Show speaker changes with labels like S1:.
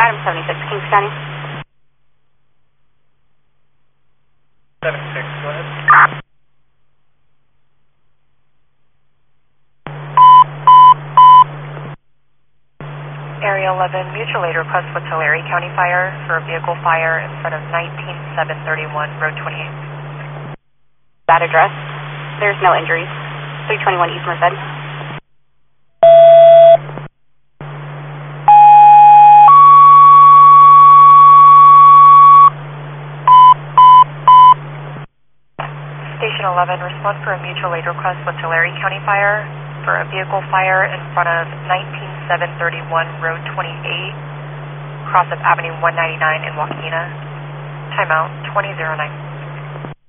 S1: Adam 76, Kings County.
S2: 76, go ahead.
S3: Area 11, mutual aid request with Tulare County Fire for a vehicle fire in front of 19731 Road 28.
S1: That address. There's no injuries. 321 East Merced.
S3: Station 11, respond for a mutual aid request with Tulare County Fire for a vehicle fire in front of 19731 Road 28, cross of Avenue 199 in Waukena. Timeout 2009.